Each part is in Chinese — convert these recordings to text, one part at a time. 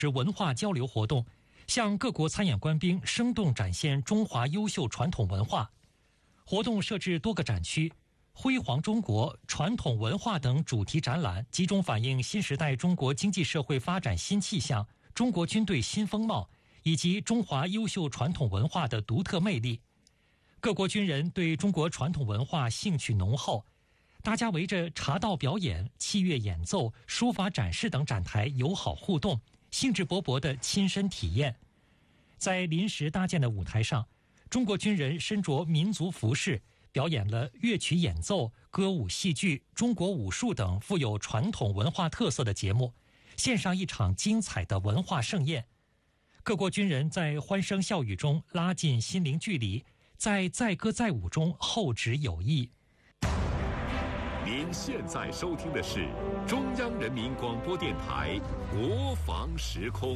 是文化交流活动，向各国参演官兵生动展现中华优秀传统文化。活动设置多个展区，辉煌中国、传统文化等主题展览，集中反映新时代中国经济社会发展新气象、中国军队新风貌以及中华优秀传统文化的独特魅力。各国军人对中国传统文化兴趣浓厚，大家围着茶道表演、器乐演奏、书法展示等展台友好互动，兴致勃勃地亲身体验。在临时搭建的舞台上，中国军人身着民族服饰，表演了乐曲演奏、歌舞戏剧、中国武术等富有传统文化特色的节目，献上一场精彩的文化盛宴。各国军人在欢声笑语中拉近心灵距离，在载歌载舞中厚植友谊。 您现在收听的是中央人民广播电台国防时空。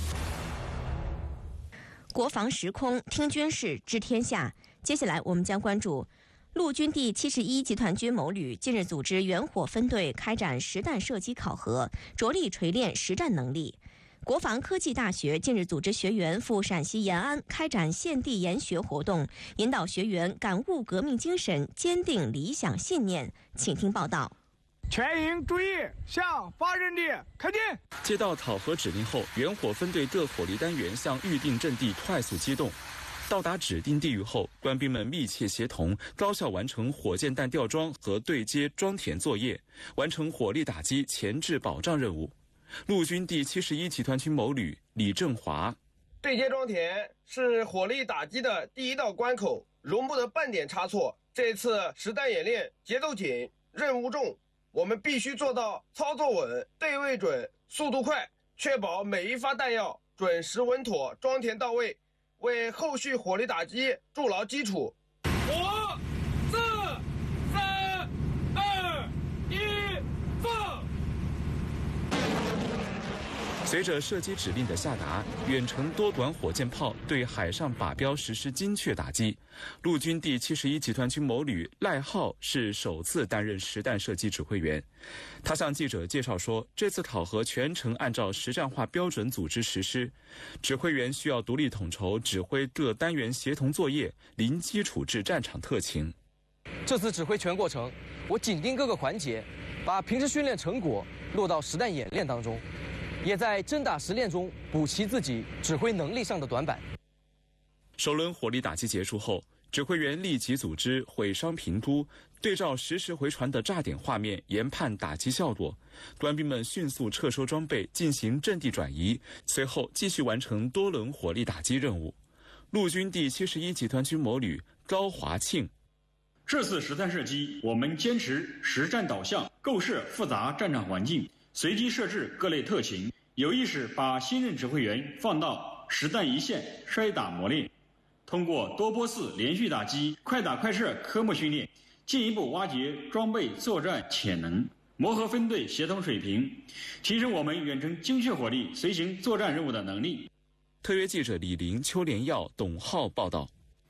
国防时空，听军事，知天下。接下来我们将关注陆军第71集团军某旅近日组织远火分队开展实弹射击考核，着力锤炼实战能力。国防科技大学近日组织学员赴陕西延安开展现地研学活动，引导学员感悟革命精神，坚定理想信念。请听报道。 全营注意，向发阵地开进。 接到讨核指令后，远火分队各火力单元向预定阵地快速机动。到达指定地域后，官兵们密切协同，高效完成火箭弹吊装和对接装填作业，完成火力打击前置保障任务。陆军第71集团军某旅李正华： 对接装填是火力打击的第一道关口，容不得半点差错。这次实弹演练节奏紧，任务重，我们必须做到操作稳、对位准、速度快，确保每一发弹药准时稳妥、装填到位，为后续火力打击筑牢基础。5、4、3、2、1，放！ 随着射击指令的下达，远程多管火箭炮对海上靶标实施精确打击。陆军第71集团军某旅赖浩是首次担任实弹射击指挥员。他向记者介绍说，这次考核全程按照实战化标准组织实施，指挥员需要独立统筹指挥各单元协同作业，零基础至战场特情。 这次指挥全过程，我紧盯各个环节，把平时训练成果落到实弹演练当中，也在真打实练中补齐自己指挥能力上的短板。 首轮火力打击结束后，指挥员立即组织毁伤评估，对照实时回传的炸点画面研判打击效果。官兵们迅速撤收装备，进行阵地转移，随后继续完成多轮火力打击任务。陆军第71集团军某旅高华庆： 这次实弹射击，我们坚持实战导向，构设复杂战场环境，随机设置各类特情，有意识把新任指挥员放到实弹一线筛打磨练，通过多波次连续打击、快打快射科目训练，进一步挖掘装备作战潜能，磨合分队协同水平，提升我们远程精确火力随行作战任务的能力。 特约记者李玲、邱连耀、董浩报道。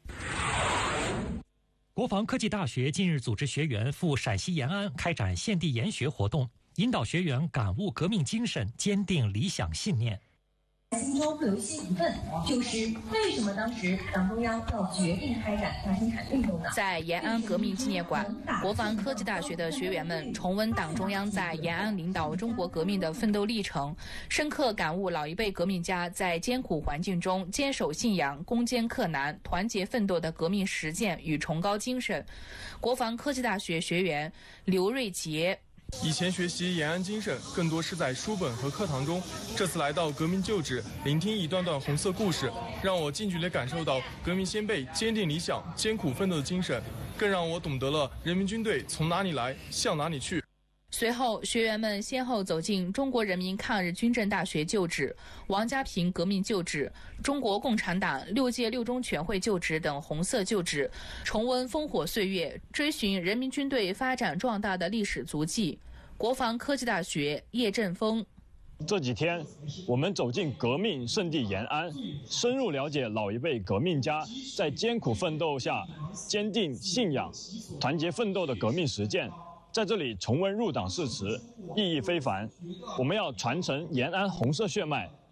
国防科技大学近日组织学员赴陕西延安开展现地研学活动，引导学员感悟革命精神，坚定理想信念。 心中会有一些疑问，就是为什么当时党中央要决定开展大生产运动呢？ 在延安革命纪念馆，国防科技大学的学员们重温党中央在延安领导中国革命的奋斗历程，深刻感悟老一辈革命家在艰苦环境中坚守信仰、攻坚克难、团结奋斗的革命实践与崇高精神。国防科技大学学员刘瑞杰： 以前学习延安精神更多是在书本和课堂中，这次来到革命旧址，聆听一段段红色故事，让我近距离感受到革命先辈坚定理想、艰苦奋斗的精神，更让我懂得了人民军队从哪里来，向哪里去。 随后，学员们先后走进中国人民抗日军政大学旧址、王家坪革命旧址、中国共产党6届六中全会旧址等红色旧址，重温烽火岁月，追寻人民军队发展壮大的历史足迹。国防科技大学叶振峰： 这几天，我们走进革命圣地延安，深入了解老一辈革命家在艰苦奋斗下坚定信仰、团结奋斗的革命实践。在这里重温入党誓词，意义非凡。我们要传承延安红色血脉，